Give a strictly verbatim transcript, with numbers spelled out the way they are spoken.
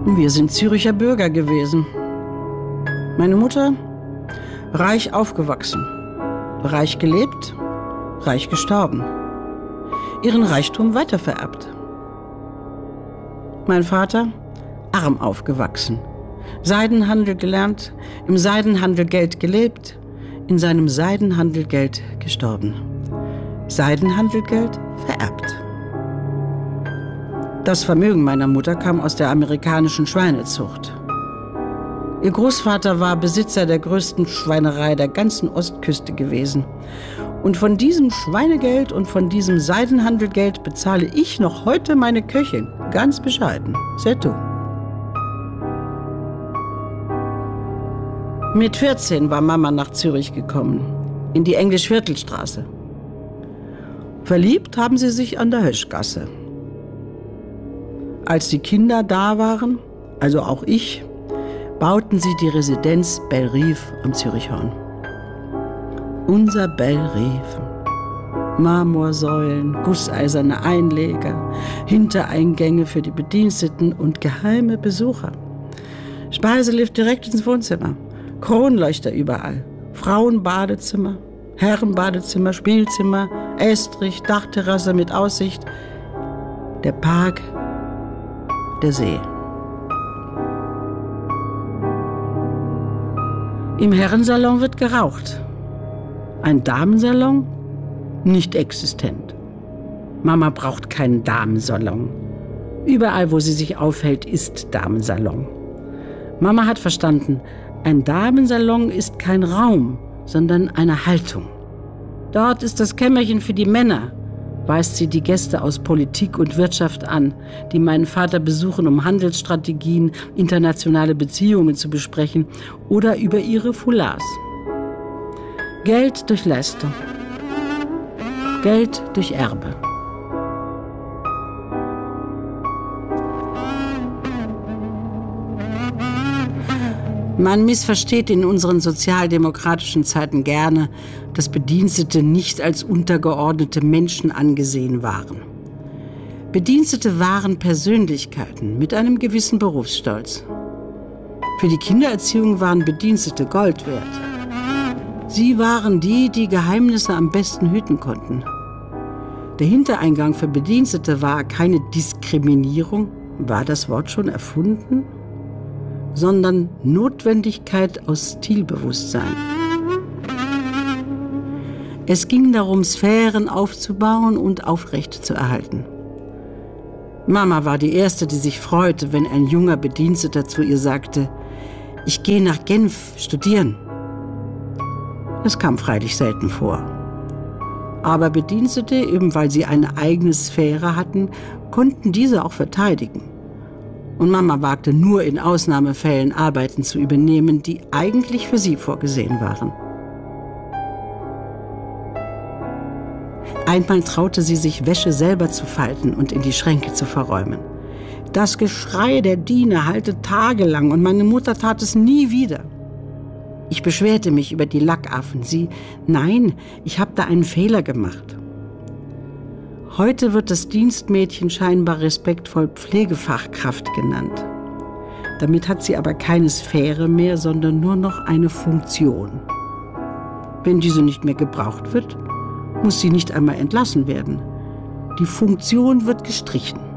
Wir sind Züricher Bürger gewesen. Meine Mutter, reich aufgewachsen, reich gelebt, reich gestorben. Ihren Reichtum weitervererbt. Mein Vater, arm aufgewachsen, Seidenhandel gelernt, im Seidenhandel Geld gelebt, in seinem Seidenhandel Geld gestorben. Seidenhandel Geld vererbt. Das Vermögen meiner Mutter kam aus der amerikanischen Schweinezucht. Ihr Großvater war Besitzer der größten Schweinerei der ganzen Ostküste gewesen. Und von diesem Schweinegeld und von diesem Seidenhandelgeld bezahle ich noch heute meine Köchin. Ganz bescheiden. C'est tout. Mit vierzehn war Mama nach Zürich gekommen, in die Englisch-Viertelstraße. Verliebt haben sie sich an der Höschgasse. Als die Kinder da waren, also auch ich, bauten sie die Residenz Bellerive am Zürichhorn. Unser Bellerive. Marmorsäulen, gusseiserne Einleger, Hintereingänge für die Bediensteten und geheime Besucher. Speiselift direkt ins Wohnzimmer, Kronleuchter überall, Frauenbadezimmer, Herrenbadezimmer, Spielzimmer, Estrich, Dachterrasse mit Aussicht, der Park, der See. Im Herrensalon wird geraucht. Ein Damensalon? Nicht existent. Mama braucht keinen Damensalon. Überall, wo sie sich aufhält, ist Damensalon. Mama hat verstanden, ein Damensalon ist kein Raum, sondern eine Haltung. Dort ist das Kämmerchen für die Männer, weist sie die Gäste aus Politik und Wirtschaft an, die meinen Vater besuchen, um Handelsstrategien, internationale Beziehungen zu besprechen oder über ihre Foulards. Geld durch Leistung. Geld durch Erbe. Man missversteht in unseren sozialdemokratischen Zeiten gerne, dass Bedienstete nicht als untergeordnete Menschen angesehen waren. Bedienstete waren Persönlichkeiten mit einem gewissen Berufsstolz. Für die Kindererziehung waren Bedienstete Gold wert. Sie waren die, die Geheimnisse am besten hüten konnten. Der Hintereingang für Bedienstete war keine Diskriminierung, war das Wort schon erfunden? Sondern Notwendigkeit aus Stilbewusstsein. Es ging darum, Sphären aufzubauen und aufrechtzuerhalten. Mama war die Erste, die sich freute, wenn ein junger Bediensteter zu ihr sagte, ich gehe nach Genf studieren. Das kam freilich selten vor. Aber Bedienstete, eben weil sie eine eigene Sphäre hatten, konnten diese auch verteidigen. Und Mama wagte nur in Ausnahmefällen Arbeiten zu übernehmen, die eigentlich für sie vorgesehen waren. Einmal traute sie sich, Wäsche selber zu falten und in die Schränke zu verräumen. Das Geschrei der Diener hallte tagelang und meine Mutter tat es nie wieder. Ich beschwerte mich über die Lackaffen. Sie, nein, ich habe da einen Fehler gemacht. Heute wird das Dienstmädchen scheinbar respektvoll Pflegefachkraft genannt. Damit hat sie aber keine Sphäre mehr, sondern nur noch eine Funktion. Wenn diese nicht mehr gebraucht wird, muss sie nicht einmal entlassen werden. Die Funktion wird gestrichen.